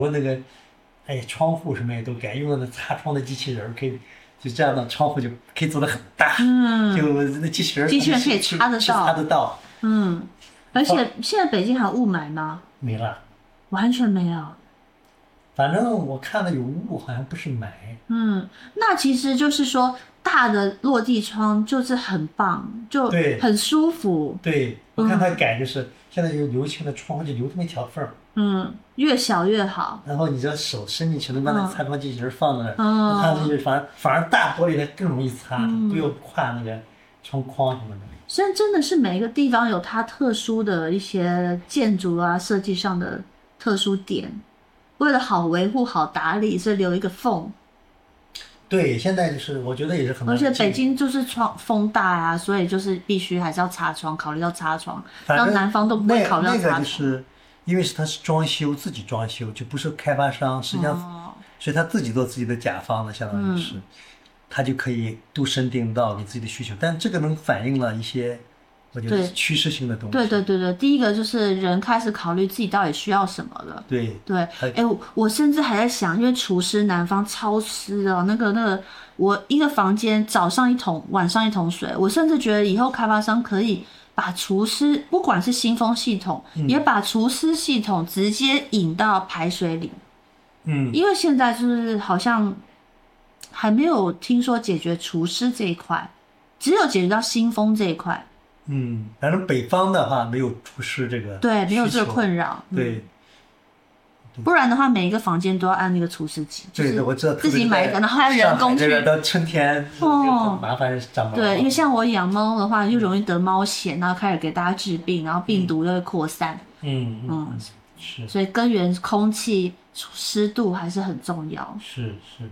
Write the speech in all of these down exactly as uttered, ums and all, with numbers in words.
我那个，哎呀，窗户什么也都改，用了那擦窗的机器人，可以就这样的窗户就可以做得很大， 嗯， 就那机器人机器人可以擦得到， 擦得到。 嗯，而且现在北京还有雾霾吗？ 没了， 完全没有。 反正我看了有雾，好像不是霾。 嗯，那其实就是说大的落地窗就是很棒，就很舒服。 对，我看它改就是、嗯、现在有流行的窗户就留这么一条缝。 嗯，越小越好。 然后你这手伸进去，能把那个擦窗机器人放在那儿， 嗯、 它就是反而反而大玻璃它更容易擦，嗯、不用跨那个窗框什么的。 所以真的是每一个地方有它特殊的一些建筑啊设计上的特殊点，为了好维护好打理，所以留一个缝。 对，现在就是我觉得也是很， 而且北京就是窗风大啊，所以就是必须还是要擦窗，考虑到擦窗。到南方都不会考虑到擦窗。 那个就是因为是它是装修，自己装修，就不是开发商，实际上，哦、所以他自己做自己的甲方的，相当于是，嗯、他就可以度身订造给自己的需求。但这个能反映了一些，我觉得趋势性的东西。 对对对对，第一个就是人开始考虑自己到底需要什么了。 对对，哎，我甚至还在想，因为厨师南方超湿哦，那个那个，我一个房间早上一桶，晚上一桶水，我甚至觉得以后开发商可以把厨师，不管是新风系统，嗯、也把厨师系统直接引到排水里。 嗯， 因为现在就是好像还没有听说解决厨师这一块，只有解决到新风这一块。 嗯，反正北方的话没有厨师这个， 对，没有这个困扰。 对， 嗯、不然的话，每一个房间都要按那个除湿机。 对的，我知道。 自己买一个，然后还要人工去。 这个到春天哦，麻烦长毛。 对，因为像我养猫的话，又容易得猫癣，然后开始给大家治病，然后病毒又会扩散。 嗯嗯， 嗯是。 所以根源空气湿度还是很重要。 是是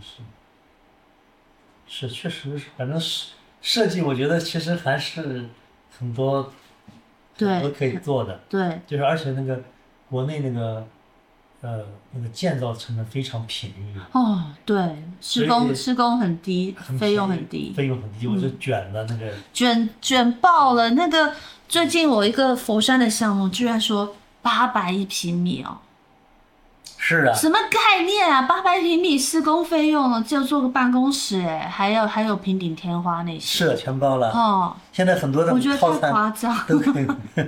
是，是确实是，反正是设计，我觉得其实还是。很多，很多可以做的， 对， 就是而且那个国内那个，呃，那个建造成本非常便宜哦，对，施工施工很低，费用很低， 费用很低，我就卷的那个卷卷爆了。那个最近我一个佛山的项目，居然说八百一平米哦。 是啊， 什么概念啊？八百平米施工费用了，就做个办公室，哎，还有还有平顶天花那些， 是全包了。 哦， 现在很多的我觉得太夸张， 都可以。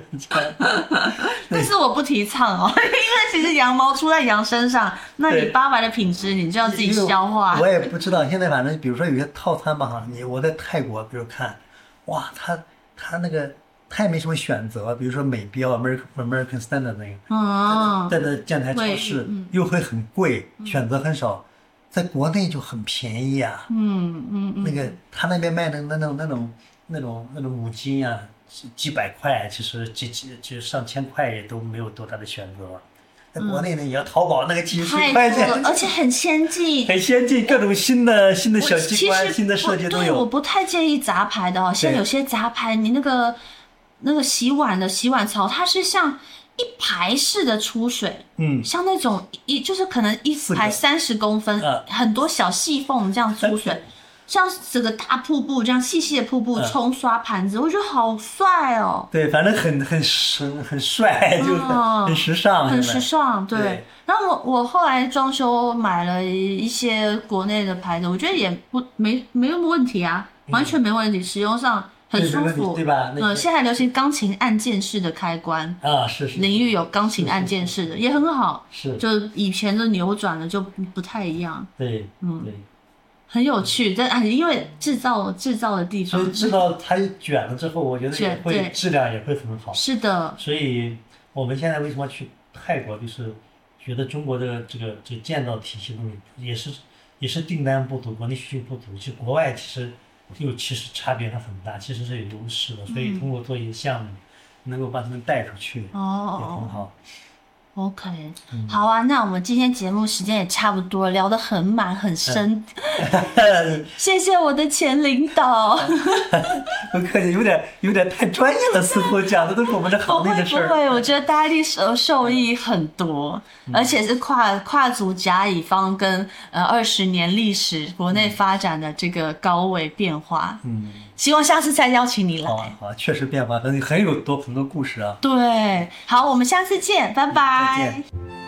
但是我不提倡哦，因为其实羊毛出在羊身上，那你八百的品质，你就要自己消化。 我也不知道，现在反正比如说有些套餐吧，哈，你我在泰国，比如看，哇，他他那个。他也没什么选择，比如说美标 American American Standard 那个， 嗯， 在那建材超市又会很贵，嗯、选择很少，在国内就很便宜啊。 嗯嗯嗯。 那个他那边卖的那种那种那种那种五金啊，几百块，其实几几就上千块也都没有多大的选择。在国内呢，也要淘宝那个几十块钱， 而且很先进， 很先进，各种新的新的小机关、新的设计都有。 对，我不太建议杂牌的哦，像有些杂牌，你那个。那个洗碗的洗碗槽，它是像一排式的出水， 嗯， 像那种一就是可能一排三十公分， 啊、 很多小细缝这样出水，像整个大瀑布这样细细的瀑布冲刷盘子，啊、我觉得好帅哦。 对，反正很很很很帅，就是很时尚， 很时尚。对。对然后我我后来装修买了一些国内的牌子，我觉得也不没没什么问题啊，完全没问题，嗯、使用上。很舒服， 对吧？ 嗯，现在流行钢琴按键式的开关啊，是是。 淋浴有钢琴按键式的，也很好。 是。 就以前的扭转的就不太一样。 对，嗯，对， 很有趣。但啊，因为制造制造的地方， 所以制造它卷了之后，我觉得也会质量也会很好。 是的。 所以我们现在为什么去泰国，就是觉得中国的这个这个建造体系东西也是也是订单不足，国内需求不足，其实国外其实。又其实差别它很大，其实是有优势的，所以通过做一些项目，能够把他们带出去， 哦， 也很好。 OK，、嗯、好啊，那我们今天节目时间也差不多，聊得很满很深，谢谢我的前领导。 不客气，有点有点太专业了，似乎讲的都是我们这行内的事儿。 不会不会，我觉得大家一受受益很多，嗯、而且是跨跨足甲乙方跟呃二十年历史国内发展的这个高维变化。嗯。希望下次再邀请你来。 好，好，确实变化很很有多很多故事啊。 对，好，我们下次见，拜拜。 再见。